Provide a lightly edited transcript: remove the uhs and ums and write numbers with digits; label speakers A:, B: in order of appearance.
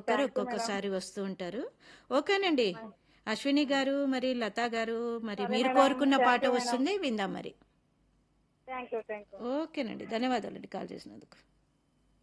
A: ఒక్కొక్కరు
B: thank you madam.
A: ఒక్కొక్కసారి వస్తూ ఉంటారు. ఓకేనండి. అశ్విని గారు, మరి లతా గారు, మరి
B: సరే
A: మీరు
B: మేడం.
A: కోరుకున్న
B: థ్యాంక్
A: పాట
B: యూ మేడం.
A: వస్తుంది, విందాం మరి.
B: Thank you. Thank you.
A: ఓకేనండి. ధన్యవాదాలండి కాల్ చేసినందుకు.